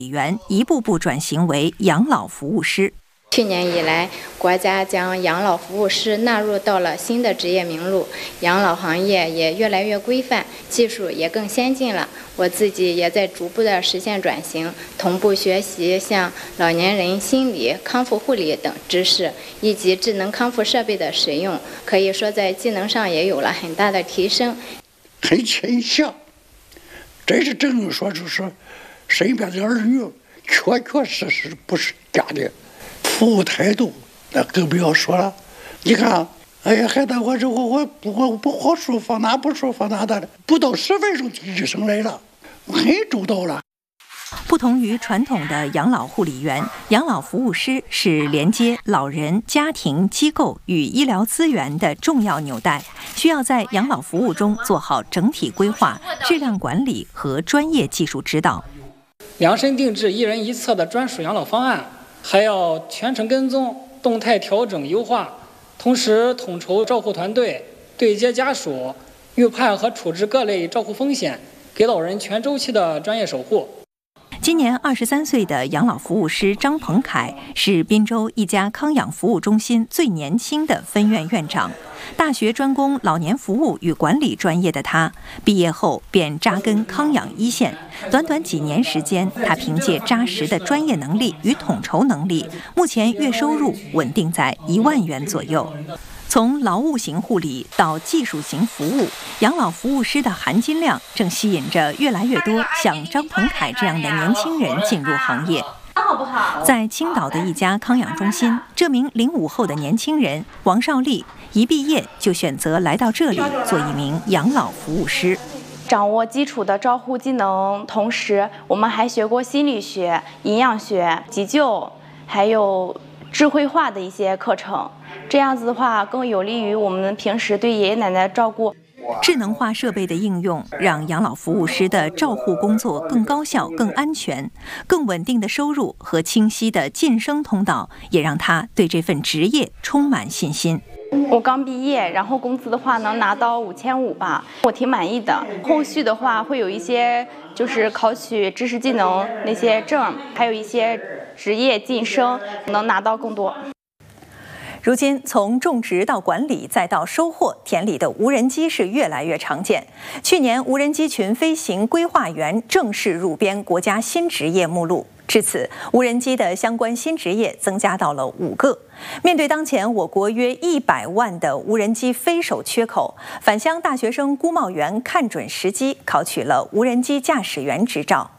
员一步步转型为养老服务师。 去年以来，国家将养老服务师纳入到了新的职业名录，养老行业也越来越规范，技术也更先进了。我自己也在逐步的实现转型，同步学习像老年人心理、康复护理等知识，以及智能康复设备的使用，可以说在技能上也有了很大的提升。 很谦虚，这是真正说就是身边的儿女确实不是假的。服务态度那更不要说了。你看，哎呀，孩子，我不好舒服，哪不舒服哪的，不到10分钟医生来了，很周到了。 不同于传统的养老护理员，养老服务师是连接老人、家庭、机构与医疗资源的重要纽带，需要在养老服务中做好整体规划、质量管理和专业技术指导， 量身定制一人一策的专属养老方案，还要全程跟踪、动态调整优化，同时统筹照护团队，对接家属，预判和处置各类照护风险，给老人全周期的专业守护。 今年23岁的养老服务师张鹏凯是滨州一家康养服务中心最年轻的分院院长。大学专攻老年服务与管理专业的他，毕业后便扎根康养一线。短短几年时间，他凭借扎实的专业能力与统筹能力，目前月收入稳定在1万元左右。从劳务型护理到技术型服务，养老服务师的含金量正吸引着越来越多像张鹏凯这样的年轻人进入行业。在青岛的一家康养中心，这名05后的年轻人王少丽一毕业就选择来到这里做一名养老服务师。 掌握基础的照护技能，同时我们还学过心理学、营养学、急救，还有智慧化的一些课程。这样子的话，更有利于我们平时对爷爷奶奶的照顾。 智能化设备的应用，让养老服务师的照护工作更高效、更安全、更稳定的收入和清晰的晋升通道，也让他对这份职业充满信心。 我刚毕业，然后工资的话能拿到5500吧，我挺满意的。后续的话会有一些就是考取知识技能那些证，还有一些职业晋升，能拿到更多。 如今，从种植到管理再到收获，田里的无人机是越来越常见。去年，无人机群飞行规划员正式入编国家新职业目录。至此，无人机的相关新职业增加到了5个。面对当前我国约100万的无人机飞手缺口，返乡大学生辜茂元看准时机，考取了无人机驾驶员执照。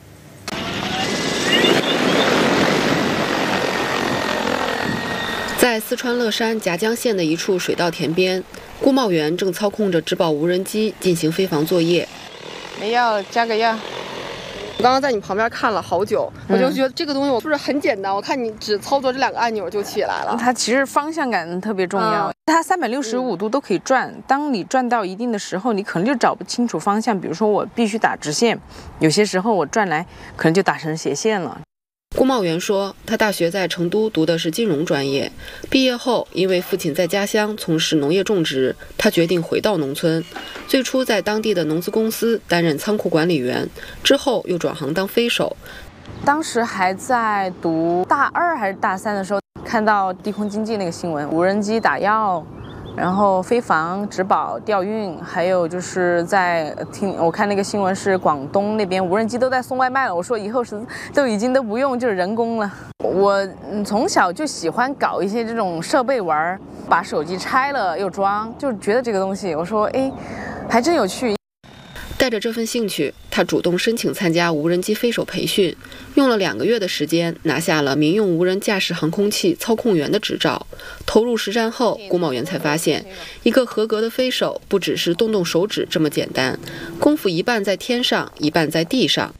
在四川乐山夹江县的一处水稻田边，辜茂元正操控着植保无人机进行飞防作业。 没药，加个药。我刚刚在你旁边看了好久，我就觉得这个东西我是不是很简单？我看你只操作这2个按钮就起来了。 它其实方向感特别重要，它365度都可以转。当你转到一定的时候，你可能就找不清楚方向。比如说我必须打直线，有些时候我转来可能就打成斜线了。 辜茂元说，他大学在成都读的是金融专业，毕业后因为父亲在家乡从事农业种植，他决定回到农村。最初在当地的农资公司担任仓库管理员，之后又转行当飞手。 当时还在读大2还是大3的时候，看到低空经济那个新闻，无人机打药，然后飞防、植保、调运，还有就是我看那个新闻是广东那边无人机都在送外卖了。我说以后都已经不用就是人工了。我从小就喜欢搞一些这种设备玩，把手机拆了又装，就是觉得这个东西，我说还真有趣。 带着这份兴趣，他主动申请参加无人机飞手培训，用了2个月的时间拿下了民用无人驾驶航空器操控员的执照。投入实战后，辜茂元才发现，一个合格的飞手不只是动动手指这么简单，功夫一半在天上，一半在地上。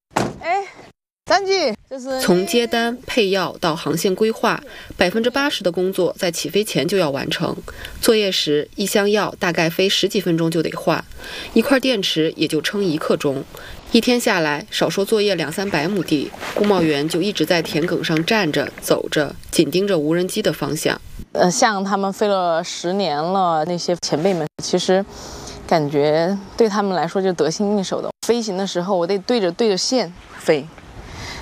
3句， 从接单、配药到航线规划，80%的工作在起飞前就要完成。作业时，一箱药大概飞10几分钟就得换，一块电池也就称1刻钟。一天下来，少说作业200-300亩地，辜茂元就一直在田埂上站着、走着，紧盯着无人机的方向。 像他们飞了10年了，那些前辈们，其实感觉对他们来说就得心应手的。飞行的时候，我得对着线飞。